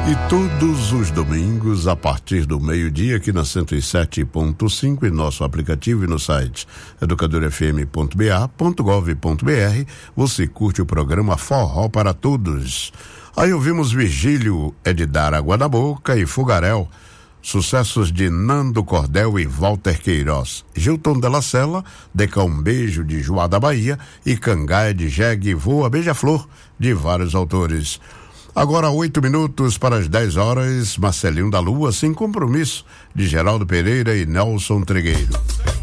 E todos os domingos, a partir do meio-dia, aqui na 107.5, em nosso aplicativo e no site educadorfm.ba.gov.br, você curte o programa Forró para Todos. Aí ouvimos Virgílio é de Dar Água na Boca e Fogaréu, sucessos de Nando Cordel e Walter Queiroz. Gilton Della Sella, Decá um Beijo, de Joá da Bahia, e Cangaia de Jegue Voa Beija-Flor, de vários autores. Agora 8 minutos para as 10 horas, Marcelinho da Lua, Sem Compromisso, de Geraldo Pereira e Nelson Trigueiro.